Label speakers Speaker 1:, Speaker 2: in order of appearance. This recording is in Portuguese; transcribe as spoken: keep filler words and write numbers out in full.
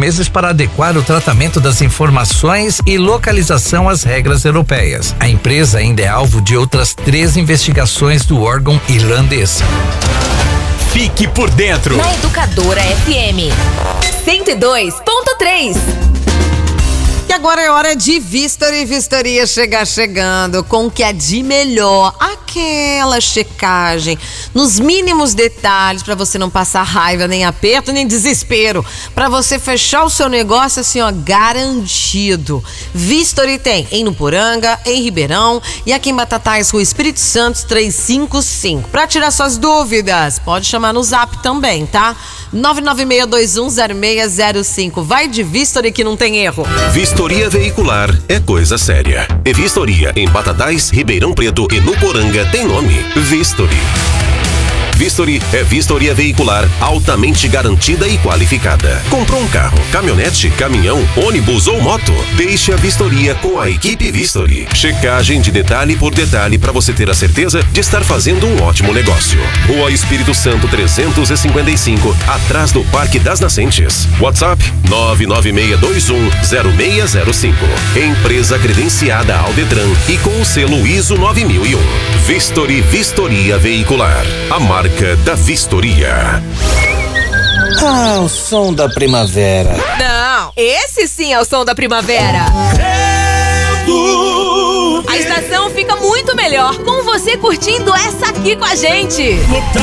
Speaker 1: meses para adequar o tratamento das informações e localização às regras europeias. A empresa ainda é alvo de outras três investigações do órgão irlandês.
Speaker 2: Fique por dentro.
Speaker 3: Na Educadora F M cento e dois ponto três.
Speaker 4: E agora é hora de Vistory. Vistoria chegar chegando com o que é de melhor. Aquela checagem nos mínimos detalhes para você não passar raiva, nem aperto, nem desespero. Para você fechar o seu negócio assim, ó, garantido. Vistory tem em Nuporanga, em Ribeirão e aqui em Batatais, Rua Espírito Santo trezentos e cinquenta e cinco. Para tirar suas dúvidas, pode chamar no Zap também, tá? nove nove seis dois um zero seis zero cinco. Vai de Vistory que não tem erro.
Speaker 5: Vistoria veicular é coisa séria. E Vistoria em Batatais, Ribeirão Preto e Nuporanga tem nome: Vistory. Vistory é vistoria veicular altamente garantida e qualificada. Comprou um carro, caminhonete, caminhão, ônibus ou moto? Deixe a vistoria com a equipe Vistory. Checagem de detalhe por detalhe para você ter a certeza de estar fazendo um ótimo negócio. Rua Espírito Santo trezentos e cinquenta e cinco, atrás do Parque das Nascentes. WhatsApp nove nove seis dois um zero seis zero cinco. Empresa credenciada ao Detran e com o selo I S O nove mil e um. Vistory Vistoria Veicular. A marca da Vistoria.
Speaker 6: Ah, o som da primavera.
Speaker 3: Não, esse sim é o som da primavera. A estação fica muito melhor com você curtindo essa aqui com a gente.